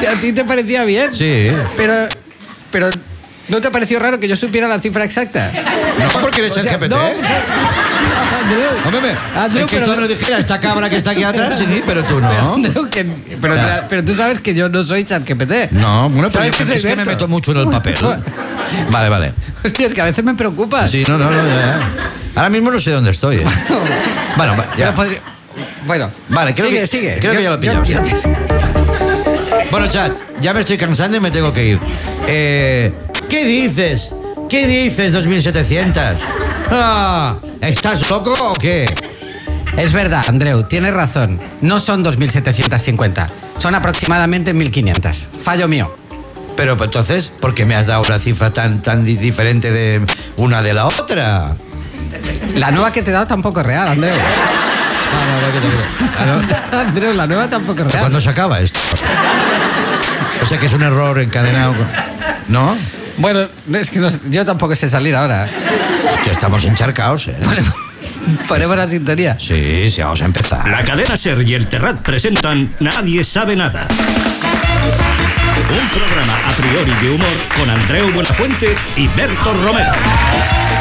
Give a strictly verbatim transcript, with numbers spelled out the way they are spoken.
Que a ti te parecía bien. Sí. Pero, pero ¿no te pareció raro que yo supiera la cifra exacta? No, porque eres el G P T. No, o sea, Andreu, Hombre, me, Andreu, es que pero esto no- me lo dijera esta cabra que está aquí atrás, sí, pero tú no. Pero, Andreu, que- pero, Ya. pero tú sabes que yo no soy ChatGPT. No, bueno, pero ¿Sabes yo que me- soy es que me Berto? meto mucho en el papel. Vale, vale. Hostia, es que a veces me preocupas. Sí, no, no, no, ya. Ahora mismo no sé dónde estoy. ¿eh? Bueno, va, Yo ya. no podría- Bueno, Vale, creo sigue, que, sigue. creo que Yo- ya lo yo- pillamos. yo- Bueno, chat, ya me estoy cansando y me tengo que ir. Eh, ¿Qué dices? ¿Qué dices, dos mil setecientos? Ah, ¿estás loco o qué? Es verdad, Andreu, tienes razón. No son dos mil setecientos cincuenta, son aproximadamente mil quinientos. Fallo mío. Pero pues, entonces, ¿por qué me has dado una cifra tan, tan di- diferente de una de la otra? La nueva que te he dado tampoco es real, Andreu. Ah, no, no, que te- ah, no. Andreu, la nueva tampoco es ¿Pero real. cuándo se acaba esto? O sea que es un error encadenado. ¿No? Bueno, es que no sé, yo tampoco sé salir ahora. Hostia, estamos encharcados, ¿eh? Ponemos, ponemos la sintonía. Sí, sí, vamos a empezar. La cadena SER y el Terrat presentan Nadie sabe nada. Un programa a priori de humor con Andreu Buenafuente y Berto Romero.